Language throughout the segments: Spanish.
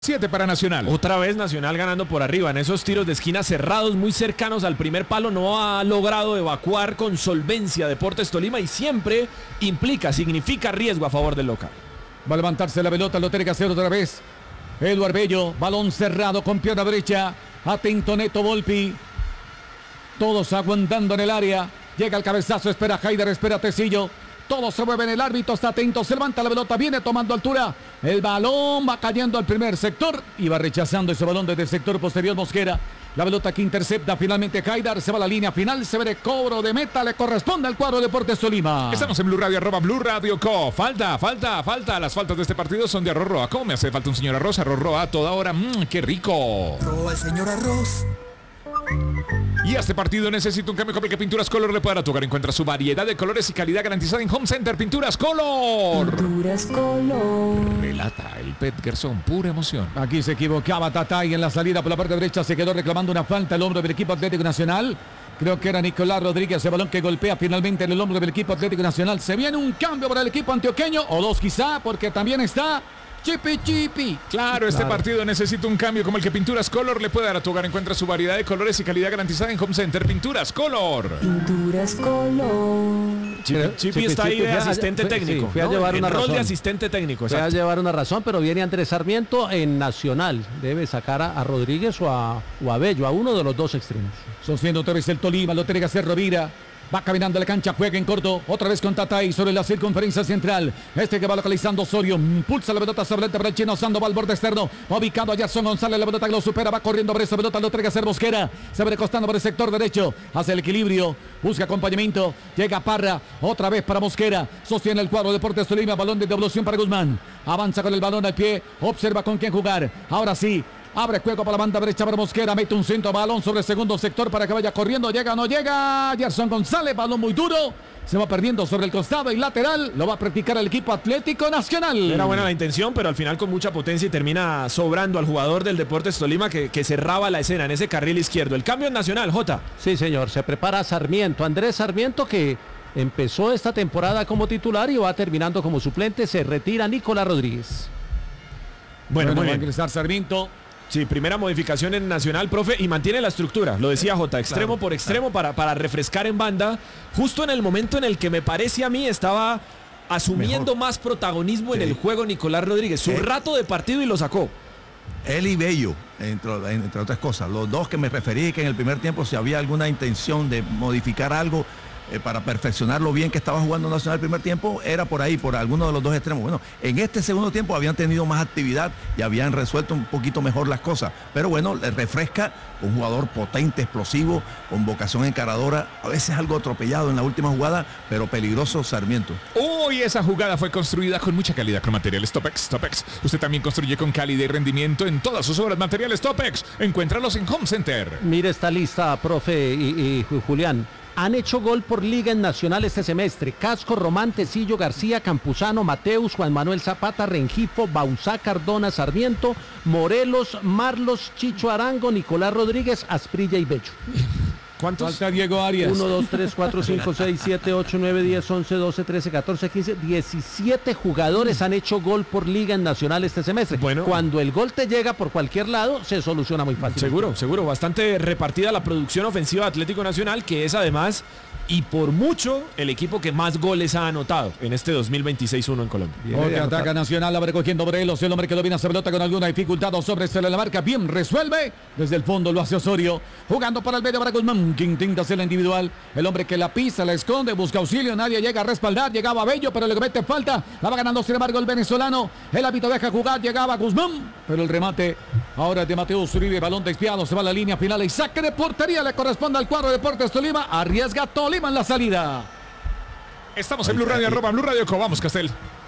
7 para Nacional. Otra vez Nacional ganando por arriba. En esos tiros de esquina cerrados, muy cercanos al primer palo, no ha logrado evacuar con solvencia Deportes Tolima y siempre significa riesgo a favor del local. Va a levantarse la pelota, lo tiene que hacer otra vez Eduard Bello, balón cerrado con pierna derecha. Atento Neto Volpi. Todos aguantando en el área. Llega el cabezazo, espera Haider, espera Tecillo. Todos se mueven, el árbitro está atento, se levanta la pelota, viene tomando altura. El balón va cayendo al primer sector y va rechazando ese balón desde el sector posterior Mosquera. La pelota que intercepta finalmente Haider, se va a la línea final, se ve de cobro de meta, le corresponde al cuadro Deportes Tolima. Estamos en Blue Radio, @Blue Radio Co. Falta. Las faltas de este partido son de Arroz Roa. ¿Cómo me hace falta un señor arroz? Arroz Roa a toda hora. ¡Qué rico! Roa el señor arroz. Y a este partido necesita un cambio con el que Pinturas Color le puede dar a tu hogar. Encuentra su variedad de colores y calidad garantizada en Home Center Pinturas Color. Pinturas Color. Relata el Pet Gerson, pura emoción. Aquí se equivocaba Tatay en la salida por la parte derecha, se quedó reclamando una falta el hombre del equipo Atlético Nacional. Creo que era Nicolás Rodríguez, el balón que golpea finalmente en el hombro del equipo Atlético Nacional. Se viene un cambio para el equipo antioqueño, o dos quizá, porque también está Chipi. Claro, este partido necesita un cambio como el que Pinturas Color le puede dar a tu hogar. Encuentra su variedad de colores y calidad garantizada en Home Center Pinturas Color. Pinturas Color. Chipi está ahí de asistente técnico. Fui a llevar una razón. Rol de asistente técnico. Fui a llevar una razón, pero viene Andrés Sarmiento en Nacional. Debe sacar a Rodríguez o a Bello, a uno de los dos extremos. Sosteniendo otra vez el Tolima, lo tiene que hacer Rovira. Va caminando a la cancha, juega en corto, otra vez con Tatay sobre la circunferencia central. Este que va localizando Osorio, impulsa la pelota sobre el chino Sandoval, borde externo. Va ubicado a Gerson González, la pelota que lo supera, va corriendo por esa pelota, lo tiene que hacer Mosquera. Se va recostando por el sector derecho, hace el equilibrio, busca acompañamiento, llega Parra, otra vez para Mosquera. Sostiene el cuadro Deportes Tolima, balón de devolución para Guzmán. Avanza con el balón al pie, observa con quién jugar. Ahora sí. Abre juego para la banda derecha para Mosquera. Mete un centro, balón sobre el segundo sector para que vaya corriendo. Llega o no llega. Gerson González, balón muy duro. Se va perdiendo sobre el costado y lateral. Lo va a practicar el equipo Atlético Nacional. Era buena la intención, pero al final con mucha potencia y termina sobrando al jugador del Deportes Tolima que cerraba la escena en ese carril izquierdo. El cambio en Nacional, Jota. Sí, señor. Se prepara Sarmiento. Andrés Sarmiento, que empezó esta temporada como titular y va terminando como suplente. Se retira Nicolás Rodríguez. Bueno, va a ingresar Sarmiento. Sí, primera modificación en Nacional, profe, y mantiene la estructura, lo decía Jota, extremo por extremo para refrescar en banda, justo en el momento en el que me parece a mí estaba asumiendo más protagonismo en el juego Nicolás Rodríguez, su rato de partido y lo sacó. Él y Bello, entre otras cosas, los dos que me referí, que en el primer tiempo si había alguna intención de modificar algo para perfeccionar lo bien que estaba jugando Nacional el primer tiempo, era por ahí, por alguno de los dos extremos. Bueno, en este segundo tiempo habían tenido más actividad y habían resuelto un poquito mejor las cosas, pero bueno, le refresca, un jugador potente, explosivo, con vocación encaradora, a veces algo atropellado en la última jugada, pero peligroso Sarmiento. Uy, esa jugada fue construida con mucha calidad con materiales Topex. Usted también construye con calidad y rendimiento en todas sus obras. Materiales Topex, encuéntralos en Home Center. Mire esta lista, profe y Julián. Han hecho gol por liga en Nacional este semestre. Casco, Román, Tecillo, García, Campuzano, Mateus, Juan Manuel Zapata, Rengifo, Bauzá, Cardona, Sarmiento, Morelos, Marlos, Chicho Arango, Nicolás Rodríguez, Asprilla y Bello. ¿Cuántos? Falta Diego Arias. 1, 2, 3, 4, 5, 6, 7, 8, 9, 10, 11, 12, 13, 14, 15, 17 jugadores han hecho gol por liga en Nacional este semestre. Bueno, cuando el gol te llega por cualquier lado, se soluciona muy fácil. Seguro. Bastante repartida la producción ofensiva de Atlético Nacional, que es además, y por mucho, el equipo que más goles ha anotado en este 2026-1 en Colombia. Porque ataca Nacional, abre cogiendo Morelos, el hombre que domina esa pelota con alguna dificultad, sobre la marca, bien resuelve, desde el fondo lo hace Osorio, jugando para el medio para Guzmán, que intenta hacer la individual, el hombre que la pisa, la esconde, busca auxilio, nadie llega a respaldar, llegaba Bello, pero le comete falta, la va ganando sin embargo el venezolano, el árbitro deja jugar, llegaba Guzmán, pero el remate ahora de Mateus Uribe, balón despiado, se va a la línea final y saque de portería, le corresponde al cuadro de Deportes Tolima, arriesga Tolima en la salida. Estamos en Blue Radio, @Blue Radio Co. Vamos, Castel.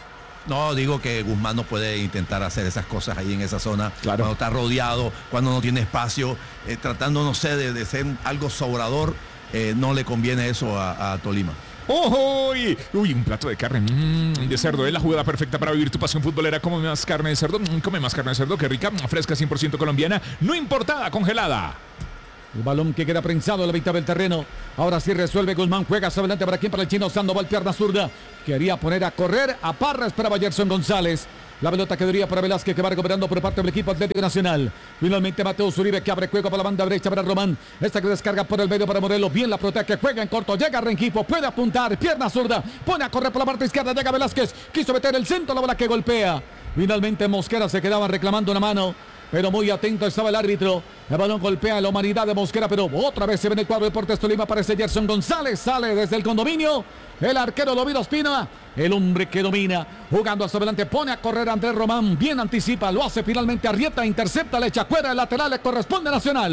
No, digo que Guzmán no puede intentar hacer esas cosas ahí en esa zona, claro. Cuando está rodeado, cuando no tiene espacio, tratando, no sé, de ser algo sobrador, no le conviene eso a Tolima. ¡Ojo! Uy, un plato de carne de cerdo. Es la jugada perfecta para vivir tu pasión futbolera. Come más carne de cerdo. Come más carne de cerdo. Qué rica, fresca, 100% colombiana. No importada, congelada. El balón que queda prensado en la mitad del terreno. Ahora sí resuelve Guzmán. Juega hacia adelante para quien, para el chino Sandoval, pierna zurda. Quería poner a correr a Parra. Esperaba Gerson González. La pelota quedaría para Velázquez, que va recuperando por parte del equipo Atlético Nacional. Finalmente Mateo Zuribe, que abre juego para la banda derecha para Román. Esta que descarga por el medio para Morelos. Bien la protege, juega en corto, llega Rengifo, puede apuntar, pierna zurda, pone a correr por la parte izquierda, llega Velázquez, quiso meter el centro, la bola que golpea. Finalmente Mosquera se quedaba reclamando una mano, pero muy atento estaba el árbitro. El balón golpea a la humanidad de Mosquera, pero otra vez se ve en el cuadro de Deportes Tolima. Aparece Gerson González, sale desde el condominio. El arquero Lovido Espina, el hombre que domina, jugando hacia adelante, pone a correr a Andrés Román, bien anticipa, lo hace finalmente Arrieta, intercepta, le echa fuera, el lateral le corresponde a Nacional.